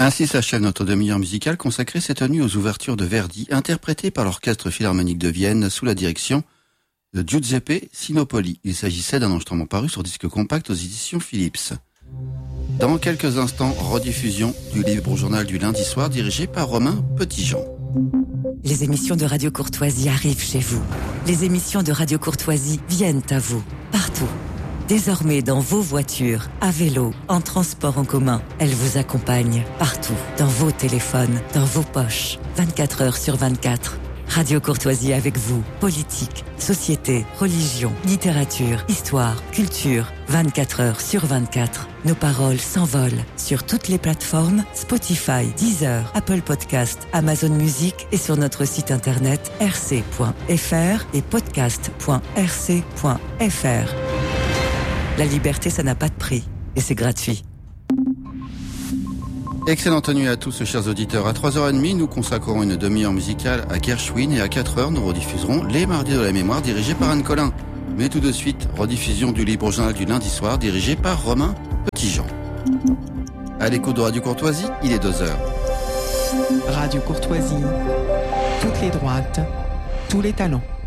Ainsi s'achève notre demi-heure musicale consacrée cette nuit aux ouvertures de Verdi, interprétées par l'Orchestre Philharmonique de Vienne sous la direction de Giuseppe Sinopoli. Il s'agissait d'un enregistrement paru sur disque compact aux éditions Philips. Dans quelques instants, rediffusion du livre journal du lundi soir dirigé par Romain Petitjean. Les émissions de Radio Courtoisie arrivent chez vous. Les émissions de Radio Courtoisie viennent à vous, partout. Désormais dans vos voitures, à vélo, en transport en commun, elles vous accompagnent partout, dans vos téléphones, dans vos poches, 24 heures sur 24. Radio Courtoisie avec vous, politique, société, religion, littérature, histoire, culture, 24 heures sur 24. Nos paroles s'envolent sur toutes les plateformes Spotify, Deezer, Apple Podcast, Amazon Music et sur notre site internet rc.fr et podcast.rc.fr. La liberté, ça n'a pas de prix et c'est gratuit. Excellente nuit à tous, chers auditeurs. À 3h30, nous consacrerons une demi-heure musicale à Gershwin et à 4h, nous rediffuserons Les Mardis de la Mémoire dirigés par Anne Collin. Mais tout de suite, rediffusion du libre journal du lundi soir dirigé par Romain Petitjean. À l'écoute de Radio Courtoisie, il est 2h. Radio Courtoisie, toutes les droites, tous les talents.